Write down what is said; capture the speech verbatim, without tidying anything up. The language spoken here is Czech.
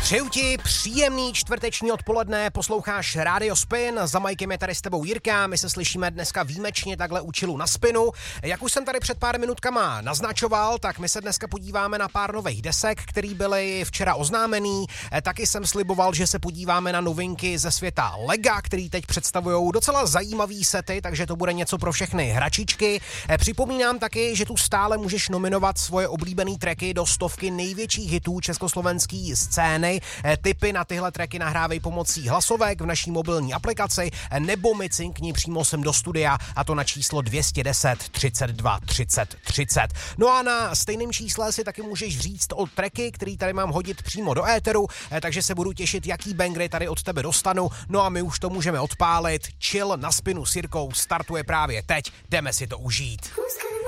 Přeju ti příjemný čtvrteční odpoledne, posloucháš Radio Spin, za Majkem je tady s tebou Jirka, my se slyšíme dneska výjimečně takhle u chillu na Spinu. Jak už jsem tady před pár minutkama naznačoval, tak my se dneska podíváme na pár nových desek, který byly včera oznámený. Taky jsem sliboval, že se podíváme na novinky ze světa Lega, který teď představují docela zajímavý sety, takže to bude něco pro všechny hračičky. Připomínám taky, že tu stále můžeš nominovat svoje oblíbené tracky do stovky největších hitů československé scény. Tipy na tyhle tracky nahrávej pomocí hlasovek v naší mobilní aplikaci nebo mi cinkni přímo sem do studia, a to na číslo dvě stě deset třicet dva třicet třicet. No a na stejném čísle si taky můžeš říct o tracky, který tady mám hodit přímo do éteru, takže se budu těšit, jaký bangry tady od tebe dostanu. No a my už to můžeme odpálit. Chill na Spinu s Jirkou startuje právě teď, jdeme si to užít.